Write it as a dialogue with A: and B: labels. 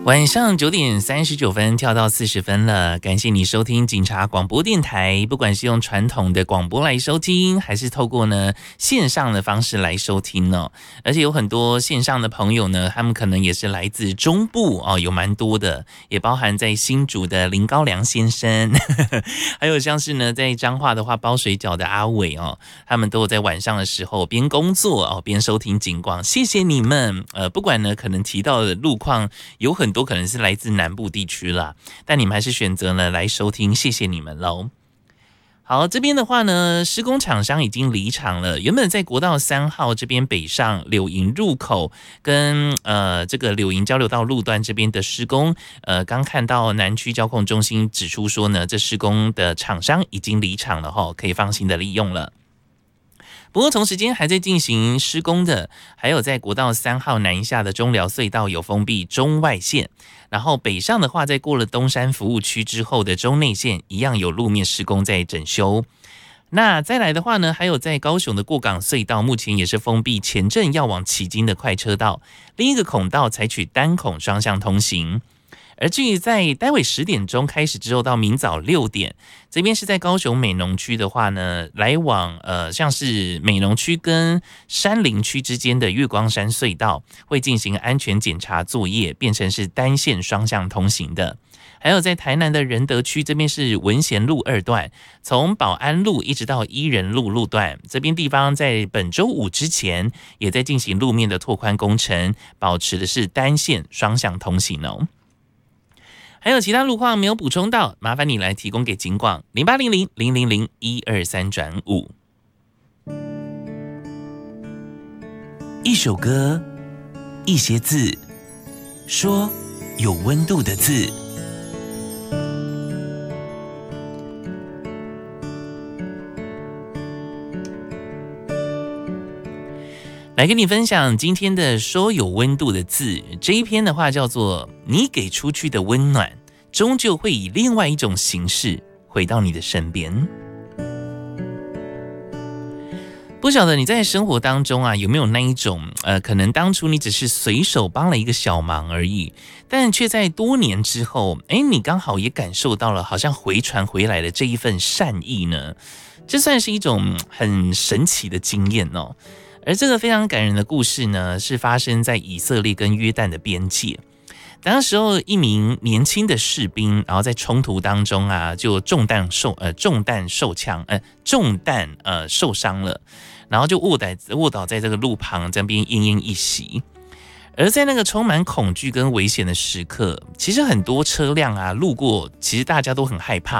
A: 晚上9:39跳到40分了，感谢你收听警察广播电台，不管是用传统的广播来收听，还是透过呢线上的方式来收听哦。而且有很多线上的朋友呢，他们可能也是来自中部哦，有蛮多的，也包含在新竹的林高良先生，还有像是呢在彰化的话包水饺的阿伟哦，他们都有在晚上的时候边工作哦边收听警广，谢谢你们。不管呢可能提到的路况有很多可能是来自南部地区啦，但你们还是选择呢来收听，谢谢你们喽。好，这边的话呢，施工厂商已经离场了。原本在国道3号这边北上柳营入口跟这个柳营交流道路段这边的施工，刚看到南区交控中心指出说呢，这施工的厂商已经离场了齁，可以放心的利用了。不过同时间还在进行施工的，还有在国道3号南下的中寮隧道有封闭中外线，然后北上的话，在过了东山服务区之后的中内线一样有路面施工在整修。那再来的话呢，还有在高雄的过港隧道，目前也是封闭前镇要往旗津的快车道，另一个孔道采取单孔双向通行。而至于在待会10点钟开始之后到明早6点，这边是在高雄美浓区的话呢，来往像是美浓区跟山林区之间的月光山隧道会进行安全检查作业，变成是单线双向通行的。还有在台南的仁德区这边是文贤路2段，从保安路一直到伊人路路段，这边地方在本周5之前也在进行路面的拓宽工程，保持的是单线双向通行哦。还有其他路况没有补充到，麻烦你来提供给警广0800-000-123-5。一首歌，一些字，说有温度的字。来跟你分享今天的说有温度的字，这一篇的话叫做你给出去的温暖终究会以另外一种形式回到你的身边。不晓得你在生活当中啊有没有那一种可能当初你只是随手帮了一个小忙而已，但却在多年之后你刚好也感受到了好像回传回来的这一份善意呢？这算是一种很神奇的经验哦。而这个非常感人的故事呢，是发生在以色列跟约旦的边界。当时候一名年轻的士兵，然后在冲突当中啊，就中弹受伤了，然后就卧倒在这个路旁，这边奄奄一息。而在那个充满恐惧跟危险的时刻，其实很多车辆啊路过，其实大家都很害怕，